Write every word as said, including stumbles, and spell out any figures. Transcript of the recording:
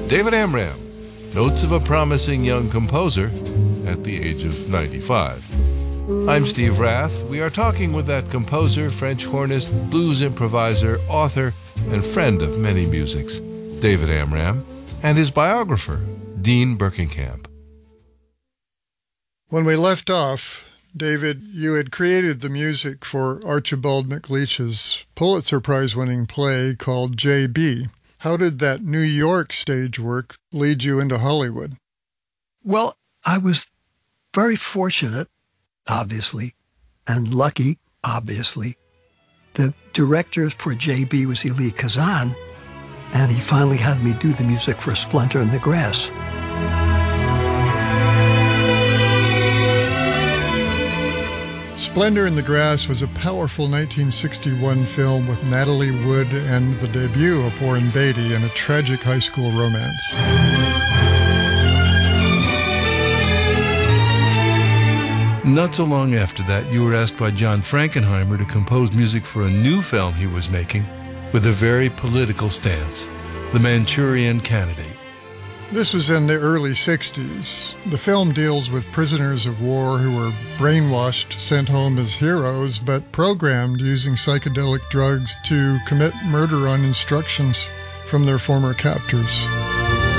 David Amram, Notes of a Promising Young Composer at the age of ninety-five. I'm Steve Rath. We are talking with that composer, French hornist, blues improviser, author, and friend of many musics, David Amram, and his biographer, Dean Berkenkamp. When we left off, David, you had created the music for Archibald MacLeish's Pulitzer Prize-winning play called J B. How did that New York stage work lead you into Hollywood? Well, I was very fortunate, obviously, and lucky, obviously. The director for J B was Elie Kazan, and he finally had me do the music for Splendor in the Grass. Splendor in the Grass was a powerful nineteen sixty-one film with Natalie Wood and the debut of Warren Beatty in a tragic high school romance. Not so long after that, you were asked by John Frankenheimer to compose music for a new film he was making with a very political stance, The Manchurian Candidate. This was in the early sixties. The film deals with prisoners of war who were brainwashed, sent home as heroes, but programmed using psychedelic drugs to commit murder on instructions from their former captors.